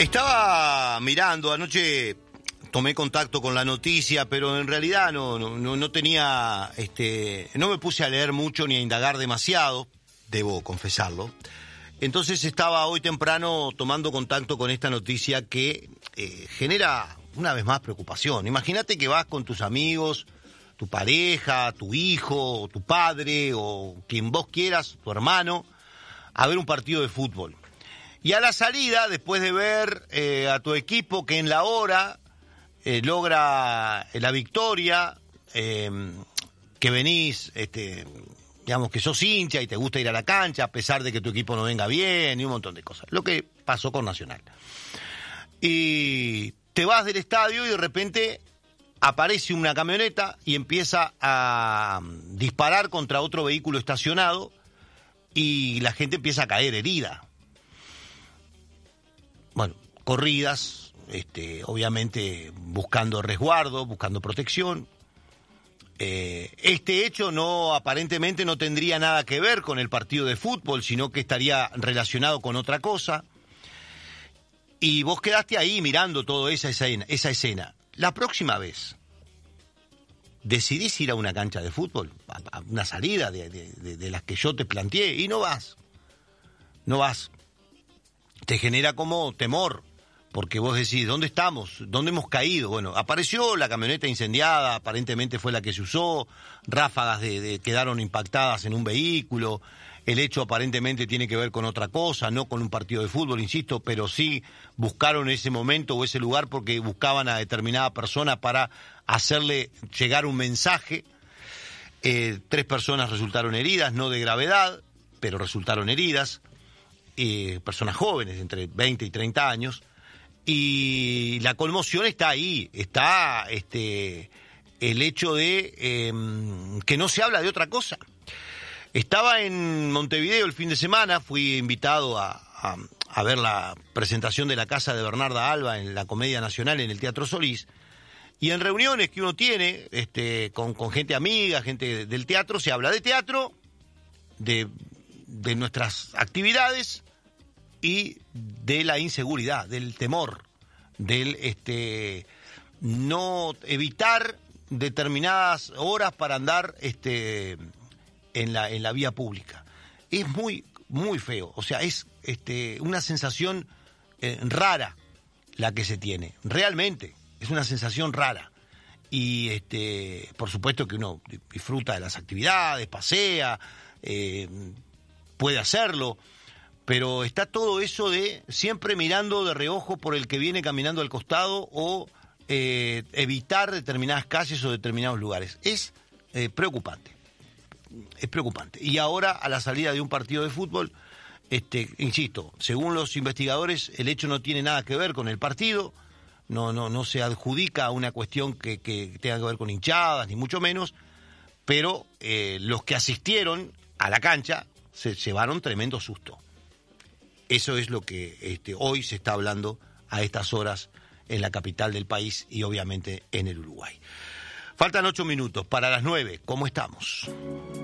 Estaba mirando, anoche tomé contacto con la noticia, pero en realidad no tenía, no me puse a leer mucho ni a indagar demasiado, debo confesarlo. Entonces estaba hoy temprano tomando contacto con esta noticia que genera una vez más preocupación. Imagínate que vas con tus amigos, tu pareja, tu hijo, tu padre o quien vos quieras, tu hermano, a ver un partido de fútbol. Y a la salida, después de ver a tu equipo que en la hora logra la victoria, que venís, digamos que sos hincha y te gusta ir a la cancha, a pesar de que tu equipo no venga bien y un montón de cosas. Lo que pasó con Nacional. Y te vas del estadio y de repente aparece una camioneta y empieza a disparar contra otro vehículo estacionado y la gente empieza a caer herida. Bueno, corridas, obviamente buscando resguardo, buscando protección. Este hecho aparentemente no tendría nada que ver con el partido de fútbol, sino que estaría relacionado con otra cosa. Y vos quedaste ahí mirando toda esa escena. La próxima vez, decidís ir a una cancha de fútbol, a una salida de las que yo te planteé, y no vas. No vas. Te genera como temor, porque vos decís, ¿dónde estamos? ¿Dónde hemos caído? Bueno, apareció la camioneta incendiada, aparentemente fue la que se usó, ráfagas quedaron impactadas en un vehículo, el hecho aparentemente tiene que ver con otra cosa, no con un partido de fútbol, insisto, pero sí buscaron ese momento o ese lugar porque buscaban a determinada persona para hacerle llegar un mensaje. 3 personas resultaron heridas, no de gravedad, pero resultaron heridas. Personas jóvenes, entre 20 y 30 años, y la conmoción está ahí, está el hecho de que no se habla de otra cosa. Estaba en Montevideo el fin de semana, fui invitado a ver la presentación de La Casa de Bernarda Alba en la Comedia Nacional en el Teatro Solís, y en reuniones que uno tiene con gente amiga, gente del teatro, se habla de teatro, de nuestras actividades y de la inseguridad, del temor, del no evitar determinadas horas para andar en la vía pública. Es muy, muy feo, o sea, es una sensación rara la que se tiene, realmente, es una sensación rara. Y por supuesto que uno disfruta de las actividades, pasea, puede hacerlo, pero está todo eso de siempre mirando de reojo por el que viene caminando al costado o evitar determinadas calles o determinados lugares. Es preocupante, es preocupante. Y ahora, a la salida de un partido de fútbol, insisto, según los investigadores, el hecho no tiene nada que ver con el partido, no se adjudica a una cuestión que tenga que ver con hinchadas, ni mucho menos, pero los que asistieron a la cancha se llevaron tremendo susto. Eso es lo que hoy se está hablando a estas horas en la capital del país y obviamente en el Uruguay. Faltan 8 minutos para las 9. ¿Cómo estamos?